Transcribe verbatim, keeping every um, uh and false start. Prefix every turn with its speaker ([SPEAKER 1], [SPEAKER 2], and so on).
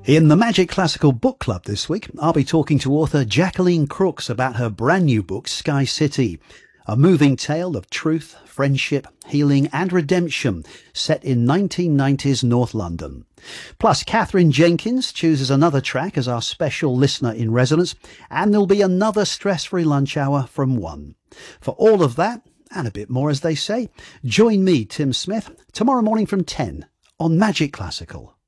[SPEAKER 1] In the Magic Classical Book Club this week, I'll be talking to author Jacqueline Crooks about her brand new book, Sky City, a moving tale of truth, friendship, healing and redemption set in nineteen nineties North London. Plus, Catherine Jenkins chooses another track as our special listener in residence, and there'll be another stress-free lunch hour from one. For all of that, and a bit more as they say, join me, Tim Smith, tomorrow morning from ten on Magic Classical.